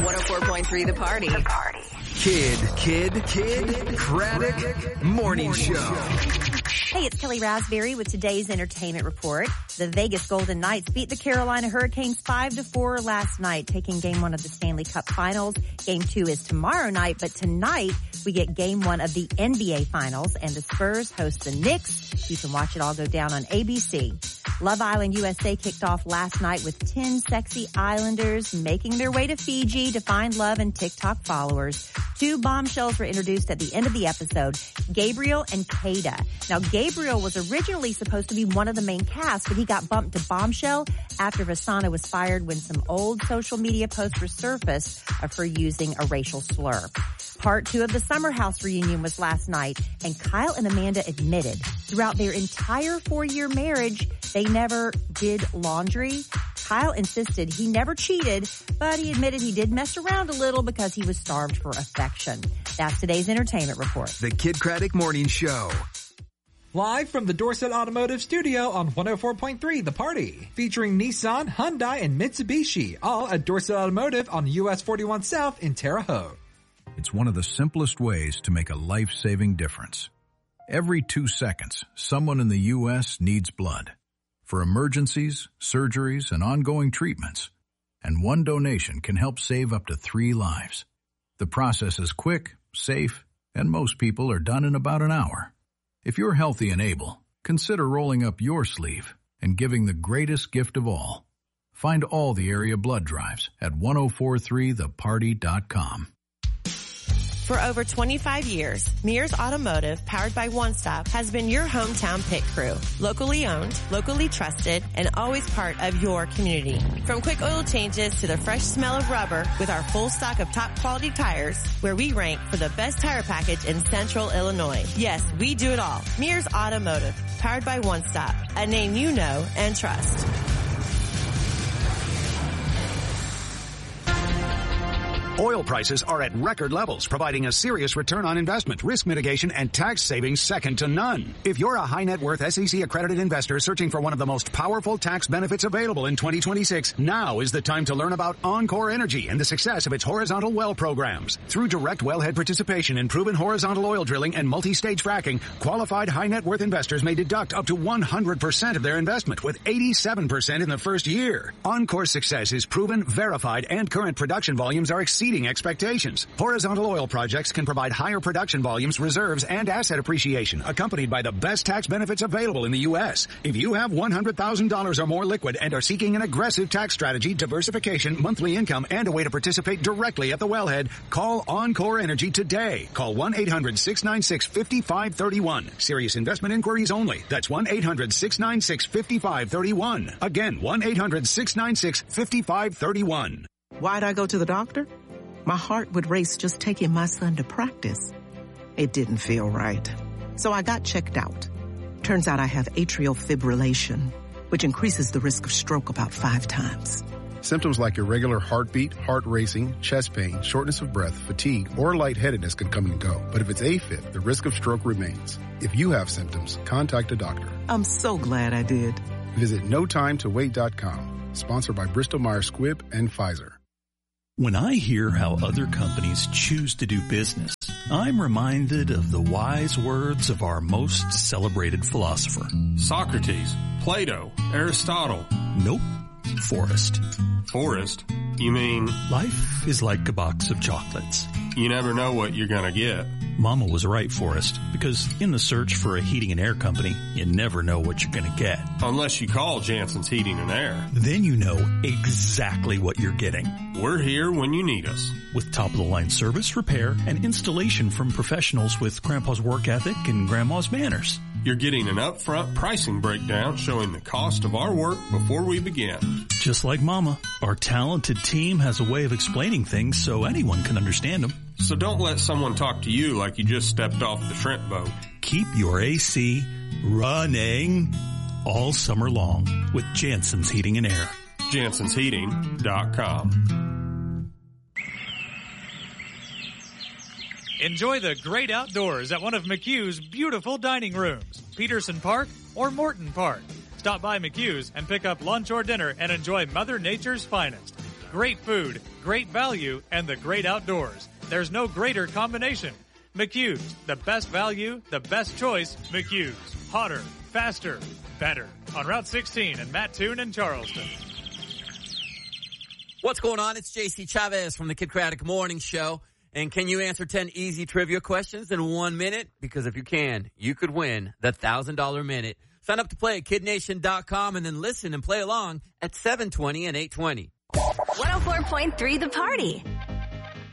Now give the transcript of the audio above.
104.3 The Party. Kid Craddock Morning Show. Hey, it's Kelly Raspberry with today's entertainment report. The Vegas Golden Knights beat the Carolina Hurricanes 5-4 last night, taking Game 1 of the Stanley Cup Finals. Game 2 is tomorrow night, but tonight we get Game 1 of the NBA Finals, and the Spurs host the Knicks. You can watch it all go down on ABC. Love Island USA kicked off last night with 10 sexy islanders making their way to Fiji to find love and TikTok followers. 2 bombshells were introduced at the end of the episode, Gabriel and Kada. Now, Gabriel was originally supposed to be one of the main cast, but he got bumped to bombshell after Vasana was fired when some old social media posts resurfaced of her using a racial slur. Part 2 of the Summer House reunion was last night, and Kyle and Amanda admitted throughout their entire 4-year marriage, they never did laundry. Kyle insisted he never cheated, but he admitted he did mess around a little because he was starved for affection. That's today's entertainment report. The Kid Craddock Morning Show. Live from the Dorset Automotive Studio on 104.3 The Party. Featuring Nissan, Hyundai, and Mitsubishi. All at Dorset Automotive on US 41 South in Terre Haute. It's one of the simplest ways to make a life-saving difference. Every 2 seconds, someone in the U.S. needs blood. For emergencies, surgeries, and ongoing treatments. And one donation can help save up to 3 lives. The process is quick, safe, and most people are done in about an hour. If you're healthy and able, consider rolling up your sleeve and giving the greatest gift of all. Find all the area blood drives at 1043theparty.com. For over 25 years, Mears Automotive, powered by One Stop, has been your hometown pit crew. Locally owned, locally trusted, and always part of your community. From quick oil changes to the fresh smell of rubber with our full stock of top quality tires, where we rank for the best tire package in Central Illinois. Yes, we do it all. Mears Automotive, powered by One Stop, a name you know and trust. Oil prices are at record levels, providing a serious return on investment, risk mitigation, and tax savings second to none. If you're a high net worth SEC-accredited investor searching for one of the most powerful tax benefits available in 2026, now is the time to learn about Encore Energy and the success of its horizontal well programs. Through direct wellhead participation in proven horizontal oil drilling and multi-stage fracking, qualified high net worth investors may deduct up to 100% of their investment, with 87% in the first year. Encore's success is proven, verified, and current production volumes are exceeding expectations. Horizontal oil projects can provide higher production volumes, reserves, and asset appreciation, accompanied by the best tax benefits available in the U.S. If you have $100,000 or more liquid and are seeking an aggressive tax strategy, diversification, monthly income, and a way to participate directly at the wellhead, call Encore Energy today. Call 1-800-696-5531. Serious investment inquiries only. That's 1-800-696-5531. Again, 1-800-696-5531. Why'd I go to the doctor? My heart would race just taking my son to practice. It didn't feel right. So I got checked out. Turns out I have atrial fibrillation, which increases the risk of stroke about 5 times. Symptoms like irregular heartbeat, heart racing, chest pain, shortness of breath, fatigue, or lightheadedness can come and go. But if it's AFib, the risk of stroke remains. If you have symptoms, contact a doctor. I'm so glad I did. Visit NoTimeToWait.com. Sponsored by Bristol-Myers Squibb and Pfizer. When I hear how other companies choose to do business, I'm reminded of the wise words of our most celebrated philosopher. Socrates, Plato, Aristotle. Nope. Forrest. Forrest? You mean? Life is like a box of chocolates. You never know what you're gonna get. Mama was right, Forrest, because in the search for a heating and air company, you never know what you're gonna get. Unless you call Jansen's Heating and Air. Then you know exactly what you're getting. We're here when you need us. With top-of-the-line service, repair, and installation from professionals with Grandpa's work ethic and Grandma's manners. You're getting an upfront pricing breakdown showing the cost of our work before we begin. Just like Mama, our talented team has a way of explaining things so anyone can understand them. So don't let someone talk to you like you just stepped off the shrimp boat. Keep your AC running all summer long with Jansen's Heating and Air. JansensHeating.com. Enjoy the great outdoors at one of McHugh's beautiful dining rooms, Peterson Park or Morton Park. Stop by McHugh's and pick up lunch or dinner and enjoy Mother Nature's finest. great food, great value, and the great outdoors. There's no greater combination. McHugh's, the best value, the best choice, McHugh's. Hotter, faster, better. On Route 16 in Mattoon and Charleston. What's going on? It's JC Chavez from the Kid Craddock Morning Show. And can you answer 10 easy trivia questions in 1 minute? Because if you can, you could win the $1,000 minute. Sign up to play at kidnation.com and then listen and play along at 7:20 and 8:20. 104.3 The Party.